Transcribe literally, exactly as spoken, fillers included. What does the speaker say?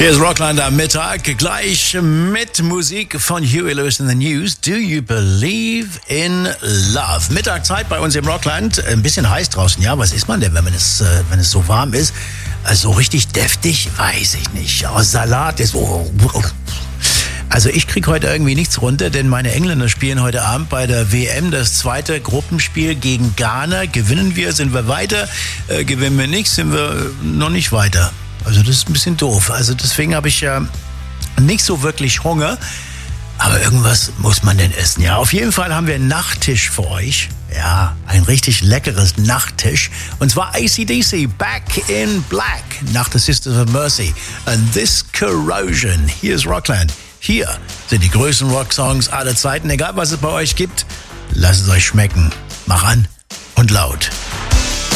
Hier ist Rockland am Mittag, gleich mit Musik von Huey Lewis in the News. Do you believe in love? Mittagzeit bei uns im Rockland, ein bisschen heiß draußen. Ja, was ist man denn, wenn man es, äh, wenn es so warm ist? Also richtig deftig, weiß ich nicht. Oh, Salat ist... Oh, oh. Also ich krieg heute irgendwie nichts runter, denn meine Engländer spielen heute Abend bei der W M das zweite Gruppenspiel gegen Ghana. Gewinnen wir, sind wir weiter. Äh, gewinnen wir nicht, sind wir noch nicht weiter. Also das ist ein bisschen doof. Also deswegen habe ich ja nicht so wirklich Hunger. Aber irgendwas muss man denn essen. Ja, auf jeden Fall haben wir einen Nachttisch für euch. Ja, ein richtig leckeres Nachttisch. Und zwar A C D C, Back in Black, nach The Sisters of Mercy. And This Corrosion. Hier ist Rockland. Hier sind die größten Rocksongs aller Zeiten. Egal, was es bei euch gibt, lasst es euch schmecken. Mach an und laut.